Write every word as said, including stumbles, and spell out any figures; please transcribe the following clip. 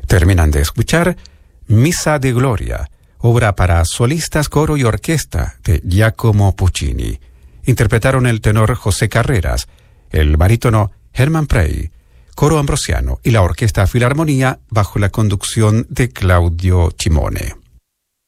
Terminan de escuchar Misa de Gloria, obra para solistas, coro y orquesta de Giacomo Puccini. Interpretaron el tenor José Carreras, el barítono Hermann Prey, coro ambrosiano y la orquesta Filarmonía bajo la conducción de Claudio Cimone.